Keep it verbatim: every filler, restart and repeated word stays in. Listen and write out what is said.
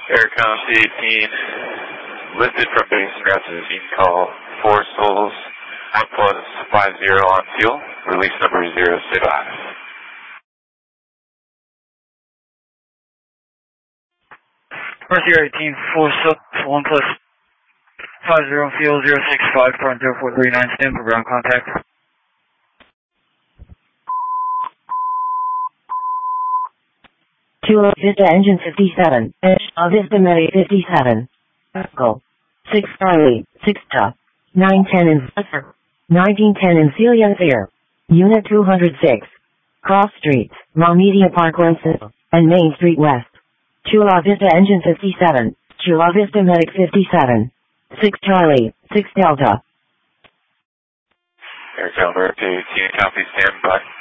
Aircom C eighteen, listed from base and routes as you can call four souls, output five zero on fuel, release number zero six five. four zero eighteen, four souls, one plus five zero fuel, zero six five, current zero four three nine, stand for ground contact. Chula Vista engine fifty-seven, Chula Vista Medic fifty-seven. Go. six Charlie, six Ta. nine ten in nineteen ten in Celia Fair. Unit two hundred six. Cross Streets, Ramedia Park West and Main Street West. Chula Vista engine fifty-seven, Chula Vista Medic fifty-seven. six Charlie, six Delta. Aircom C eighteen, copy, stand by.